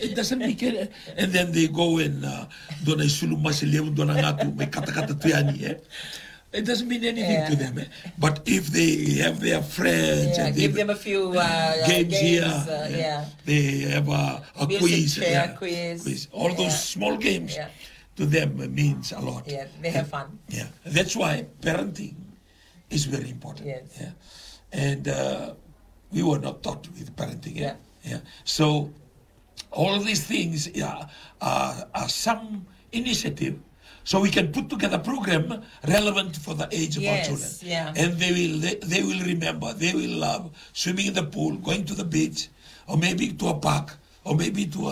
It doesn't make it. And then they go and dona isuluma se levu dona ngatu me kata tuyani. It doesn't mean anything to them. But if they have their friends and give them a few games here, they have a quiz, quiz. All those small games to them means a lot. Yeah, they have fun. Yeah, that's why parenting is very important. Yes. Yeah. And we were not taught with parenting. Yeah. So all of these things are some initiative. So we can put together a program relevant for the age of our children. Yeah. And they will remember, they will love swimming in the pool, going to the beach, or maybe to a park, or maybe to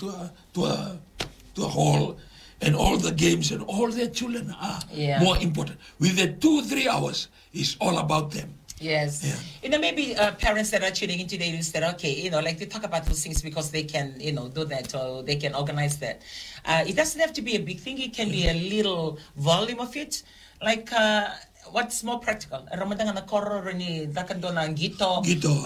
a hall, and all the games and all their children are more important. With the 2-3 hours, it's all about them. Yes. Yeah. Maybe parents that are tuning in today will say, okay, like they talk about those things because they can, do that, or they can organize that. It doesn't have to be a big thing. It can be a little volume of it. Like, what's more practical? Ramadan na koro ni dakan do na gito.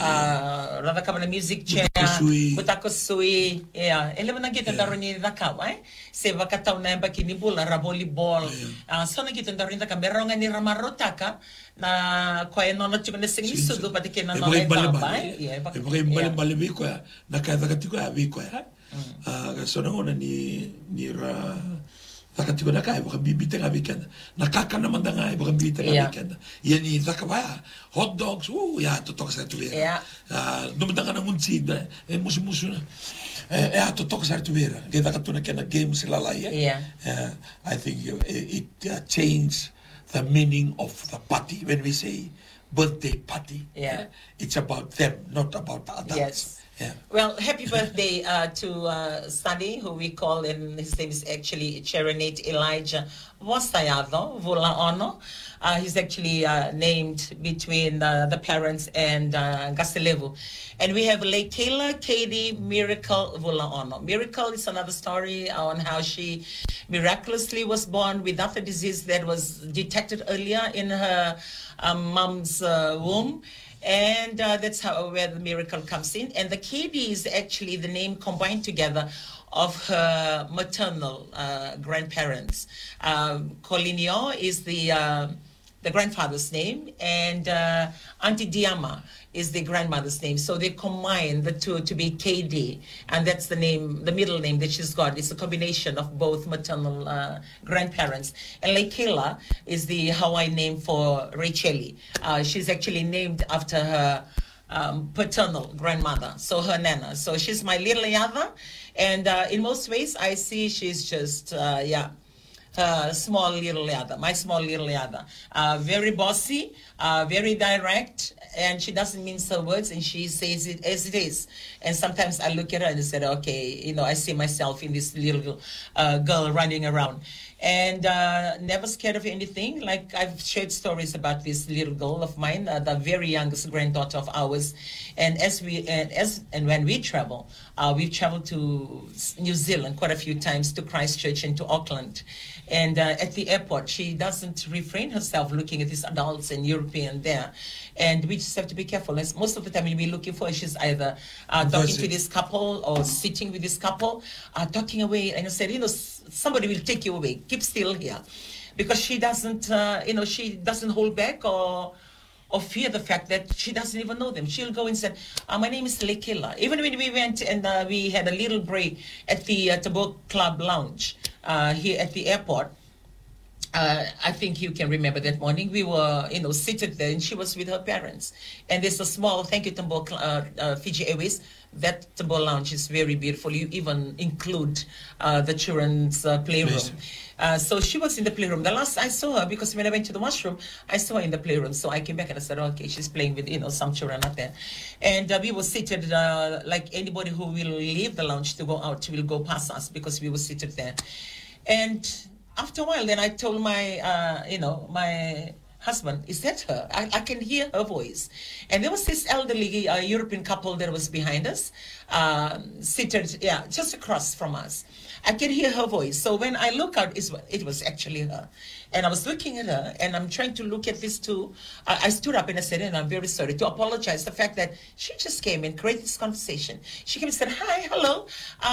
Rada ka na music chair. Butako sui. Yeah. Ele na gito daro ni daka, right? Se vakataw na ba kinibula volleyball. So na gito daro ni daka meron nga ni ramarotaka na kwa nono chiko na sing sudo pati kena no ay babay. Yeah. Bali ko ya. Nakadakatiko ya biko ya. So na una ni ra Takatiko na kaya, baka bibita nga weekend. Nakaka naman na nga, baka bibita nga weekend. Yan ni Zakabaya. Hot dogs, tutok sa tuwera. Dumadang ka ng unsid, musu-musu na. Tutok sa tuwera. Kaya takatuna kaya na game sila laya. I think it changed the meaning of the party. When we say birthday party, it's about them, not about the adults. Yes. Yeah. Well, happy birthday to Sunny, who we call, and his name is actually Cherenate Elijah Vostayado Vulaono. He's actually named between the parents and Gasilevu. And we have Leikela Katie Miracle Vulaono. Miracle is another story on how she miraculously was born without the disease that was detected earlier in her mom's womb. And that's where the miracle comes in. And the Katie is actually the name combined together of her maternal grandparents. Colinio is the grandfather's name, and Auntie Diama is the grandmother's name. So they combine the two to be KD, and that's the name, the middle name that she's got. It's a combination of both maternal grandparents. And Leikela is the Hawaiian name for Racheli. She's actually named after her paternal grandmother, so her nana. So she's my little yada, and in most ways I see she's just small little yada, my small little yada. Very bossy, very direct, and she doesn't mince her words, and she says it as it is. And sometimes I look at her and I said, okay, I see myself in this little girl running around. And never scared of anything. Like, I've shared stories about this little girl of mine, the very youngest granddaughter of ours. And when we travel, we've traveled to New Zealand quite a few times, to Christchurch and to Auckland. And at the airport, she doesn't refrain herself looking at these adults and European there. And we just have to be careful. As most of the time, we're looking for, she's either talking to this couple or sitting with this couple, talking away. And I said, somebody will take you away. Keep still here. Because she doesn't, she doesn't hold back or fear the fact that she doesn't even know them. She'll go and say, my name is Leikela. Even when we went and we had a little break at the Tabor Club Lounge here at the airport, I think you can remember that morning. We were, seated there, and she was with her parents. And there's a small, thank you, Tabor, Fiji Airways. That Tabor Lounge is very beautiful. You even include the children's playroom. So she was in the playroom. The last I saw her, because when I went to the washroom, I saw her in the playroom. So I came back and I said, okay, she's playing with, some children out there. And we were seated like anybody who will leave the lounge to go out will go past us, because we were seated there. And after a while, then I told my, my husband, is that her? I can hear her voice. And there was this elderly European couple that was behind us, seated, just across from us. I can hear her voice. So when I look out, it was actually her. And I was looking at her, and I'm trying to look at this too. I stood up and I said, and I'm very sorry, to apologize the fact that she just came and created this conversation. She came and said, hi, hello.